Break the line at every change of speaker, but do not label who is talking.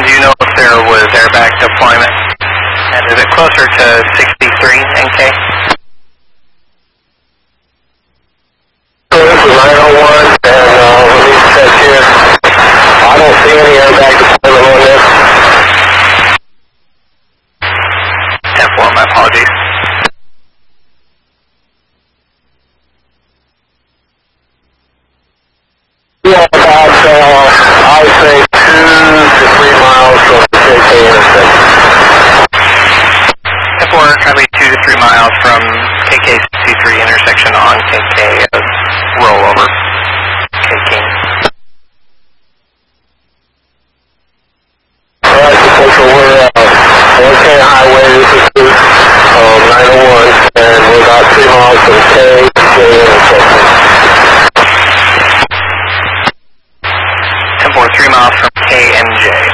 do you know if there was airbag deployment? And is it closer to 63 NK?
So this is 901, and let me check here. I don't see any airbag deployment on this.
10-4, my apologies.
Yeah, about, I would say 2 to 3 miles from the KK intersection.
10-4, probably 2 to 3 miles from KK63 intersection on KK rollover. KK.
Alright, so we're 1K highway, this is 901, and we're about 3 miles from KK intersection.
10-4, 3 miles from KMJ.